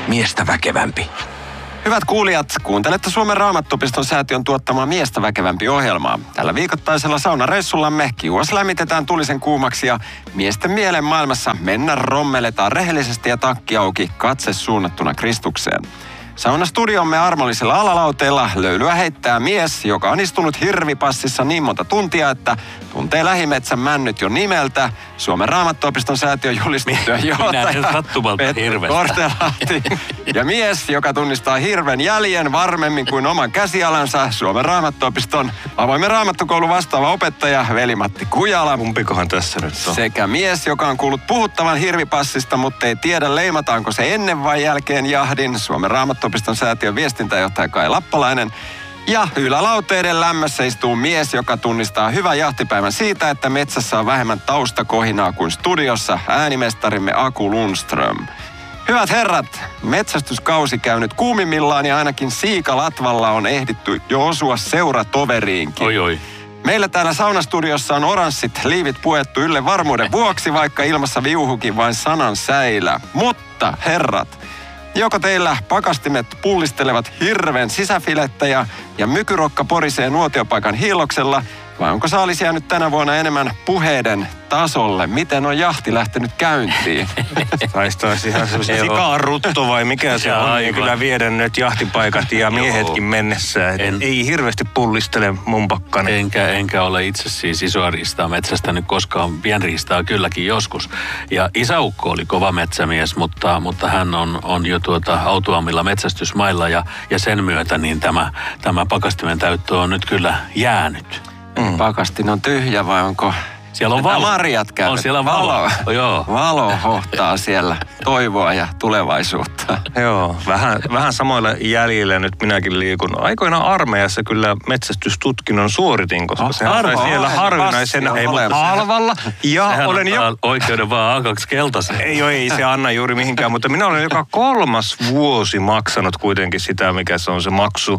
Miestä väkevämpi. Hyvät kuulijat, kuuntelette Suomen Raamattuopiston säätiön tuottamaa Miestä väkevämpi -ohjelmaa. Tällä viikoittaisella saunareissullamme kiuas lämmitetään tulisen kuumaksi ja miesten mielen maailmassa rommeletaan rehellisesti ja takki auki, katse suunnattuna Kristukseen. Saunastudiomme armollisella alalauteella löylyä heittää mies, joka on istunut hirvipassissa niin monta tuntia, että tuntee lähimetsän männyt jo nimeltä. Suomen Raamattuopiston säätiön julistettuja johtaja Petri Kortelahti. Ja mies, joka tunnistaa hirven jäljen varmemmin kuin oman käsialansa, Suomen Raamattuopiston avoimen raamattukoulun vastaava opettaja Veli-Matti Kujala. Kumpikohan tässä nyt on? Sekä mies, joka on kuullut puhuttavan hirvipassista, mutta ei tiedä leimataanko se ennen vai jälkeen jahdin, Suomen Raamattuopiston säätiön viestintäjohtaja Kai Lappalainen. Ja ylälauteiden lämmössä istuu mies, joka tunnistaa hyvän jahtipäivän siitä, että metsässä on vähemmän taustakohinaa kuin studiossa, äänimestarimme Aku Lundström. Hyvät herrat, metsästyskausi käynyt kuumimmillaan ja ainakin Siikalatvalla on ehditty jo osua seuratoveriinkin. Oi. Meillä täällä saunastudiossa on oranssit liivit puettu ylle varmuuden vuoksi, vaikka ilmassa viuhukin vain sanan säilä. Mutta herrat, joko teillä pakastimet pullistelevat hirven sisäfilettä ja mykyrokka porisee nuotiopaikan hiilloksella, vai onko saalis jäänyt tänä vuonna enemmän puheiden tasolle? Miten on jahti lähtenyt käyntiin? Taisi ihan semmoinen sikarutto vai mikä se on. Ja kyllä viedä nyt jahtipaikat ja miehetkin mennessä. Ei hirveästi pullistele mun pakkani. Enkä ole itse siis isoa riistaa metsästänyt koskaan. Pienriistaa kylläkin joskus. Ja isäukko oli kova metsämies, mutta hän on jo autuammilla metsästysmailla ja sen myötä niin tämä pakastimen täyttö on nyt kyllä jäänyt. Pakastin on tyhjä vai onko... Siellä on valo. Marjat käynyt. On siellä valo. Joo. Valo hohtaa siellä toivoa ja tulevaisuutta. Joo, vähän samoilla jäljillä nyt minäkin liikun. Aikoinaan armeijassa kyllä metsästystutkinnon suoritin, koska se sai siellä harvinaisen halvalla. Ja sehän olen oikeuden vaan A2 keltaisen. Ei se anna juuri mihinkään, mutta minä olen joka 3. vuosi maksanut kuitenkin sitä, mikä se on se maksu,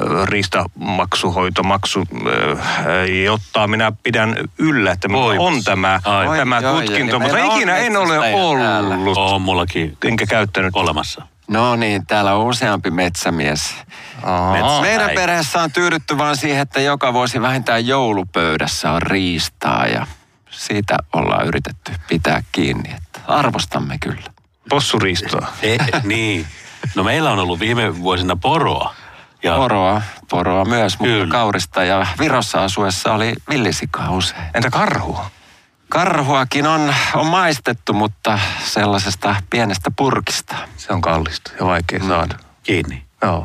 riistamaksuhoitomaksu, jotta minä pidän yllä, että on tämä tutkinto, mutta ikinä en ole ollut. On mullakin enkä käyttänyt olemassa. No niin, täällä on useampi metsämies. Meidän perheessä on tyydytty vaan siihen, että joka vuosi vähintään joulupöydässä on riistaa ja siitä ollaan yritetty pitää kiinni, että arvostamme kyllä. Possuriistoa. Niin. No meillä on ollut viime vuosina poroa. Ja Poroa myös, mutta kaurista ja Virossa asuessa oli villisikaa usein. Entä karhua? Karhuakin on maistettu, mutta sellaisesta pienestä purkista. Se on kallista ja vaikea saada. Kiinni. Joo.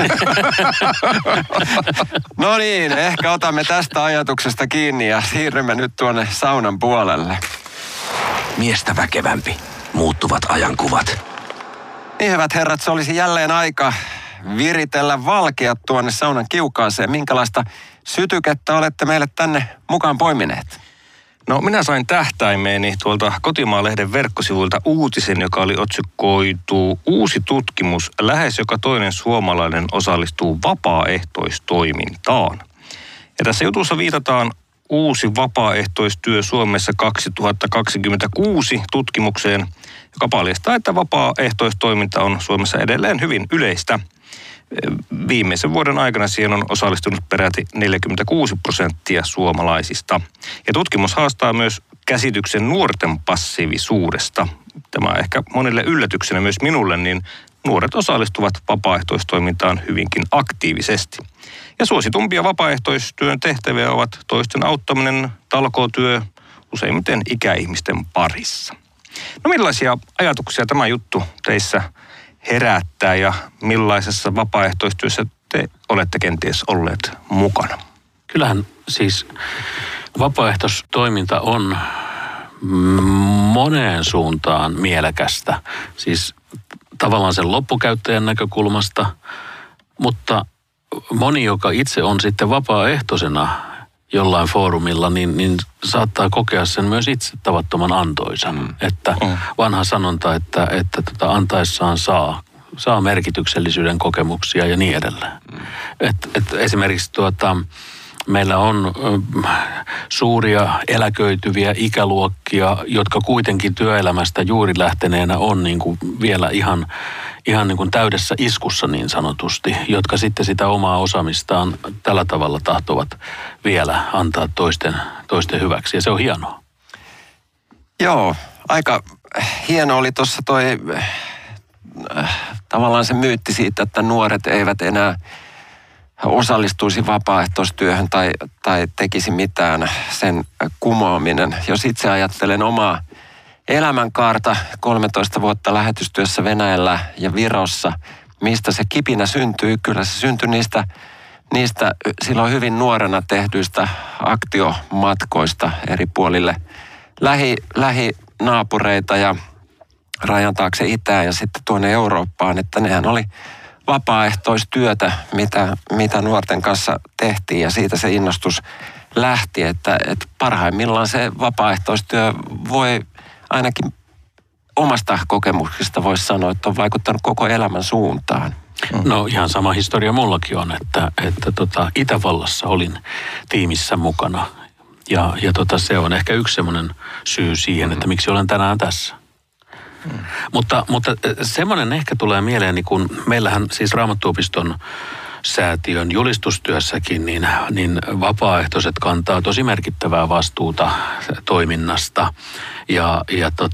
No niin, ehkä otamme tästä ajatuksesta kiinni ja siirrymme nyt tuonne saunan puolelle. Miestä väkevämpi. Muuttuvat ajankuvat. Niin hyvät herrat, se olisi jälleen aika viritellä valkeat tuonne saunan kiukaaseen. Minkälaista sytykettä olette meille tänne mukaan poimineet? No minä sain tähtäimeeni tuolta Kotimaa-lehden verkkosivuilta uutisen, joka oli otsikkoitu "Uusi tutkimus. Lähes joka toinen suomalainen osallistuu vapaaehtoistoimintaan". Ja tässä jutussa viitataan Uusi vapaaehtoistyö Suomessa 2026 tutkimukseen, joka paljastaa, että vapaaehtoistoiminta on Suomessa edelleen hyvin yleistä. Viimeisen vuoden aikana siihen on osallistunut peräti 46% suomalaisista. Ja tutkimus haastaa myös käsityksen nuorten passiivisuudesta. Tämä on ehkä monille yllätyksenä myös minulle, niin nuoret osallistuvat vapaaehtoistoimintaan hyvinkin aktiivisesti. Ja suositumpia vapaaehtoistyön tehtäviä ovat toisten auttaminen, talkootyö, useimmiten ikäihmisten parissa. No millaisia ajatuksia tämä juttu teissä herättää ja millaisessa vapaaehtoistyössä te olette kenties olleet mukana? Kyllähän siis vapaaehtoistoiminta on moneen suuntaan mielekästä. Siis tavallaan sen loppukäyttäjän näkökulmasta, mutta moni, joka itse on sitten vapaaehtoisena jollain foorumilla, niin saattaa kokea sen myös itse tavattoman antoisan. Että vanha sanonta, että antaessaan saa merkityksellisyyden kokemuksia ja niin edelleen. Et esimerkiksi Meillä on suuria eläköityviä ikäluokkia, jotka kuitenkin työelämästä juuri lähteneenä on niin kuin vielä ihan niin kuin täydessä iskussa niin sanotusti, jotka sitten sitä omaa osaamistaan tällä tavalla tahtovat vielä antaa toisten hyväksi. Ja se on hienoa. Joo, aika hieno oli tuossa toi tavallaan se myytti siitä, että nuoret eivät enää osallistuisi vapaaehtoistyöhön tai tekisi mitään, sen kumoaminen. Jos itse ajattelen omaa elämänkaarta, 13 vuotta lähetystyössä Venäjällä ja Virossa, mistä se kipinä syntyy, kyllä se syntyi niistä silloin hyvin nuorena tehdyistä aktiomatkoista eri puolille lähinaapureita ja rajan taakse itään ja sitten tuonne Eurooppaan, että nehän oli vapaaehtoistyötä, mitä nuorten kanssa tehtiin ja siitä se innostus lähti, että parhaimmillaan se vapaaehtoistyö voi ainakin omasta kokemuksesta voisi sanoa, että on vaikuttanut koko elämän suuntaan. No ihan sama historia mullakin on, että Itävallassa olin tiimissä mukana ja se on ehkä yksi semmoinen syy siihen, että miksi olen tänään tässä. Mutta semmoinen ehkä tulee mieleeni, kun meillähän siis Raamattuopiston säätiön julistustyössäkin, niin vapaaehtoiset kantaa tosi merkittävää vastuuta toiminnasta. Ja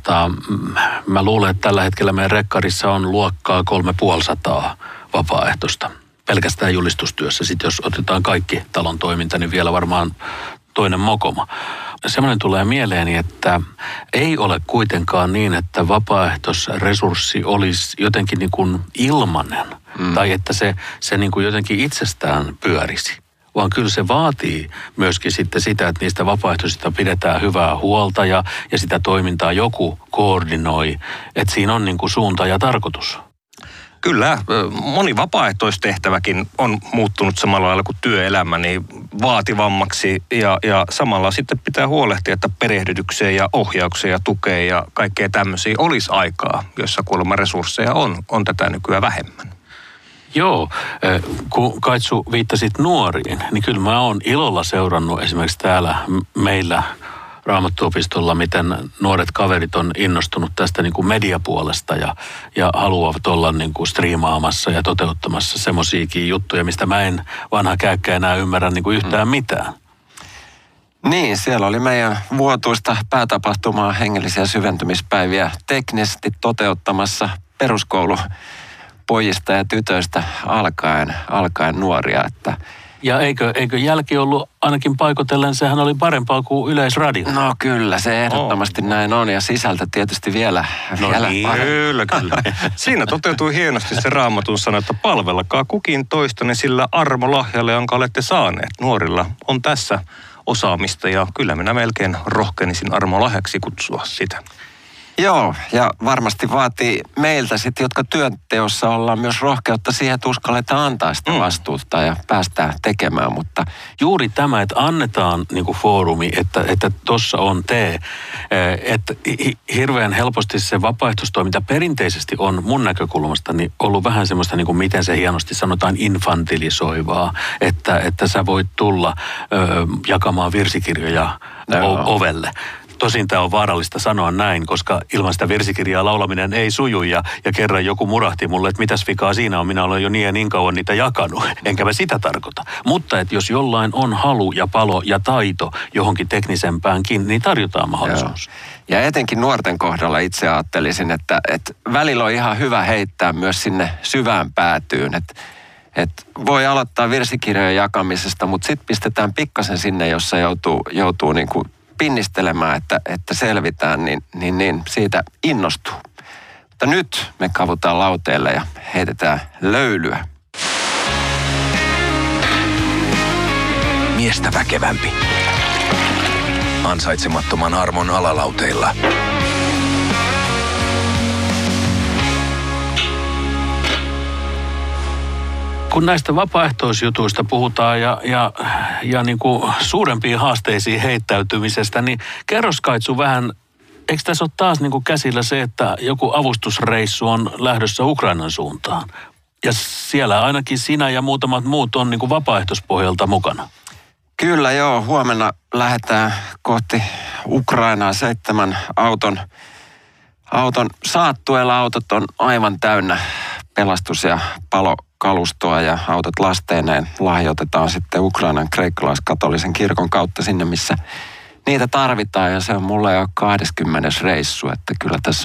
mä luulen, että tällä hetkellä meidän rekkarissa on luokkaa 350 vapaaehtoista pelkästään julistustyössä. Sitten jos otetaan kaikki talon toiminta, niin vielä varmaan toinen mokoma. Semmoinen tulee mieleeni, että ei ole kuitenkaan niin, että vapaaehtoisresurssi olisi jotenkin niin kuin ilmainen tai että se niin kuin jotenkin itsestään pyörisi. Vaan kyllä se vaatii myöskin sitten sitä, että niistä vapaaehtoisista pidetään hyvää huolta ja sitä toimintaa joku koordinoi, että siinä on niin kuin suunta ja tarkoitus. Kyllä, moni vapaaehtoistehtäväkin on muuttunut samalla lailla kuin työelämä niin vaativammaksi ja samalla sitten pitää huolehtia, että perehdytykseen ja ohjaukseen ja tukeen ja kaikkea tämmöisiä olisi aikaa, jossa kuulemma resursseja on tätä nykyään vähemmän. Joo, kun Kaitsu viittasit nuoriin, niin kyllä mä oon ilolla seurannut esimerkiksi täällä meillä Raamattuopistolla, miten nuoret kaverit on innostunut tästä niin kuin mediapuolesta ja haluavat olla niin kuin striimaamassa ja toteuttamassa semmoisiakin juttuja, mistä mä en vanha käykkä enää ymmärrä niin kuin yhtään mitään. Niin, siellä oli meidän vuotuista päätapahtumaa, hengellisiä syventymispäiviä teknisesti toteuttamassa peruskoulupojista ja tytöistä alkaen nuoria, että ja eikö jälki ollut ainakin paikotellen, sehän oli parempaa kuin Yleisradio? No kyllä, se ehdottomasti näin on ja sisältö tietysti vielä niin, kyllä. Siinä toteutui hienosti se Raamatun sana, että palvelkaa kukin toistanne sillä armolahjalle, jonka olette saaneet. Nuorilla on tässä osaamista ja kyllä minä melkein rohkenisin armolahjaksi kutsua sitä. Joo, ja varmasti vaatii meiltä sitten, jotka työnteossa ollaan myös rohkeutta siihen, että uskalletaan antaa sitä vastuuta ja päästään tekemään, mutta juuri tämä, että annetaan niin kuin foorumi, että tuossa on että hirveän helposti se vapaaehtoistoiminta perinteisesti on mun näkökulmasta niin ollut vähän semmoista, niin kuin miten se hienosti sanotaan, infantilisoivaa, että sä voit tulla jakamaan virsikirjoja ovelle. Tosin tämä on vaarallista sanoa näin, koska ilman sitä virsikirjaa laulaminen ei suju ja kerran joku murahti mulle, että mitäs vikaa siinä on, minä olen jo niin kauan niitä jakanut, enkä mä sitä tarkoita. Mutta että jos jollain on halu ja palo ja taito johonkin teknisempäänkin, niin tarjotaan mahdollisuus. Joo. Ja etenkin nuorten kohdalla itse ajattelisin, että välillä on ihan hyvä heittää myös sinne syvään päätyyn, että voi aloittaa virsikirjojen jakamisesta, mutta sitten pistetään pikkasen sinne, jossa joutuu niin kuin pinnistelemään, että selvitään, niin siitä innostuu. Mutta nyt me kavutaan lauteelle ja heitetään löylyä. Miestä väkevämpi. Ansaitsemattoman armon alalauteilla. Kun näistä vapaaehtoisjutuista puhutaan ja niin kuin suurempiin haasteisiin heittäytymisestä, niin kerros Kaitsu vähän, eikö tässä ole taas niin kuin käsillä se, että joku avustusreissu on lähdössä Ukrainan suuntaan? Ja siellä ainakin sinä ja muutamat muut on niin kuin vapaaehtoispohjalta mukana. Kyllä joo, huomenna lähdetään kohti Ukrainaa 7 auton saattueella. Autot on aivan täynnä pelastus- ja palokalustoa ja autot lasteineen lahjoitetaan sitten Ukrainan kreikkalaiskatolisen kirkon kautta sinne, missä niitä tarvitaan. Ja se on mulle jo 20. reissu, että kyllä tässä